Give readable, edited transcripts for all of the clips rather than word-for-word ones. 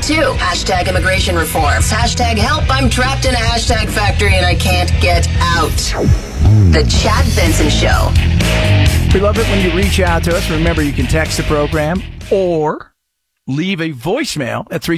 too. Hashtag immigration reforms. Hashtag help, I'm trapped in a hashtag factory and I can't get out. The Chad Benson Show. We love it when you reach out to us. Remember, you can text the program or leave a voicemail at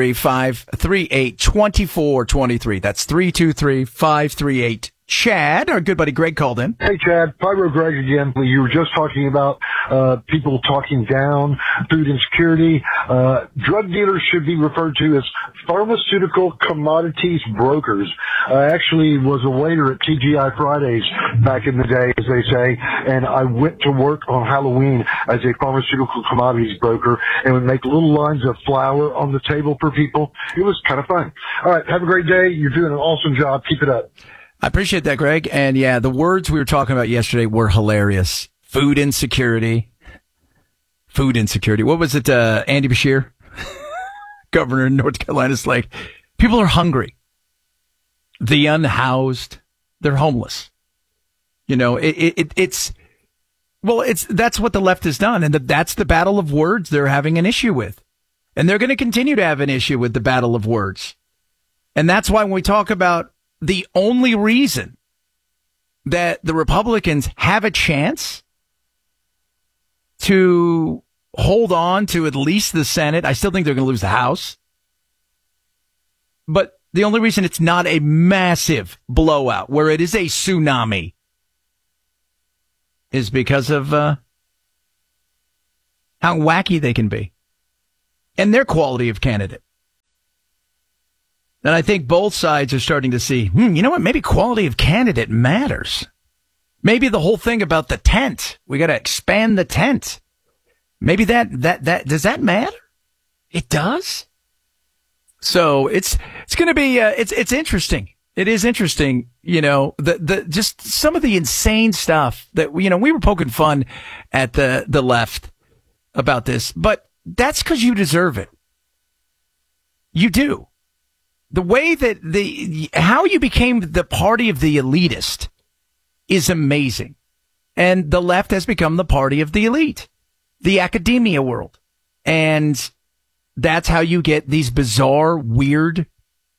323-538-2423. That's 323-538-CHAD. Our good buddy Greg called in. Hey, Chad. Pyro Greg again. You were just talking about people talking down, food insecurity. Drug dealers should be referred to as pharmaceutical commodities brokers. I actually was a waiter at TGI Fridays back in the day, as they say, and I went to work on Halloween as a pharmaceutical commodities broker and would make little lines of flour on the table for people. It was kind of fun. All right. Have a great day. You're doing an awesome job. Keep it up. I appreciate that, Greg. And yeah, the words we were talking about yesterday were hilarious. Food insecurity. Food insecurity. What was it, Andy Beshear, governor in North Carolina's like, people are hungry. The unhoused, they're homeless. You know, that's what the left has done. And that's the battle of words they're having an issue with. And they're going to continue to have an issue with the battle of words. And that's why when we talk about the only reason that the Republicans have a chance to hold on to at least the Senate, I still think they're going to lose the House. But the only reason it's not a massive blowout, where it is a tsunami, is because of how wacky they can be and their quality of candidate. And I think both sides are starting to see, you know what, maybe quality of candidate matters. Maybe the whole thing about the tent, we got to expand the tent. Maybe that does that matter? It does. So it's going to be, it's interesting. It is interesting, you know, just some of the insane stuff that, you know, we were poking fun at the left about this, but that's because you deserve it. You do. The way that how you became the party of the elitist is amazing. And the left has become the party of the elite, the academia world. And that's how you get these bizarre, weird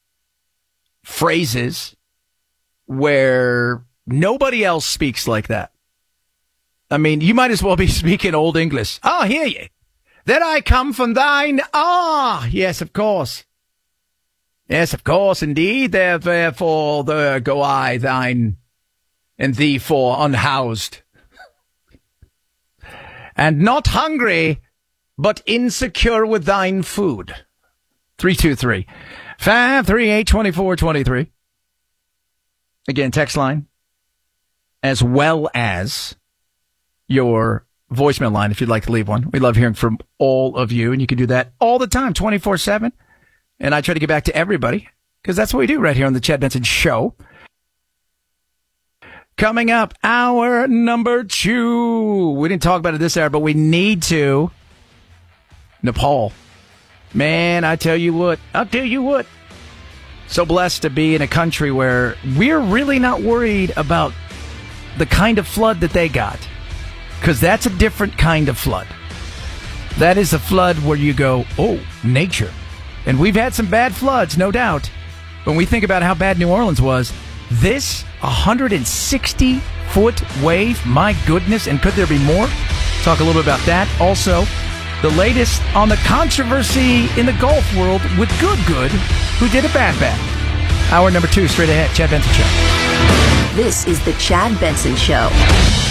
phrases where nobody else speaks like that. I mean, you might as well be speaking Old English. Oh, hear ye. That I come from thine. Ah, yes, of course. Yes, of course, indeed. Therefore, there go I, thine, and thee for unhoused. And not hungry, but insecure with thine food. 323-538-2423. Again, text line, as well as your voicemail line if you'd like to leave one. We love hearing from all of you, and you can do that all the time, 24/7. And I try to get back to everybody because that's what we do right here on the Chad Benson Show. Coming up, hour number 2. We didn't talk about it this hour, but we need to. Nepal. Man, I'll tell you what. So blessed to be in a country where we're really not worried about the kind of flood that they got. Because that's a different kind of flood. That is a flood where you go, oh, nature. And we've had some bad floods, no doubt. When we think about how bad New Orleans was, this 160-foot wave, my goodness, and could there be more? Talk a little bit about that. Also, the latest on the controversy in the golf world with Good, who did a bad. Hour number 2, straight ahead, Chad Benson Show. This is the Chad Benson Show.